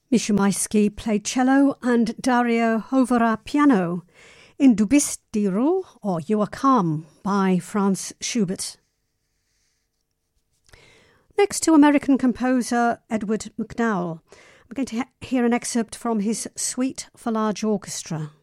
Mischa Maisky played cello and Daria Hovara piano in Du bist die Ruhe or You Are Calm by Franz Schubert. Next to American composer Edward MacDowell, we're going to hear an excerpt from his Suite for Large Orchestra.